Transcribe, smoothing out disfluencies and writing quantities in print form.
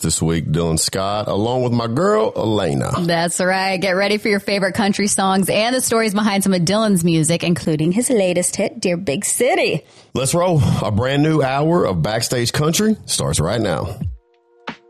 guest this week, Dylan Scott, along with my girl, Elena. That's right. Get ready for your favorite country songs and the stories behind some of Dylan's music, including his latest hit, Dear Big City. Let's roll. A brand new hour of Backstage Country starts right now.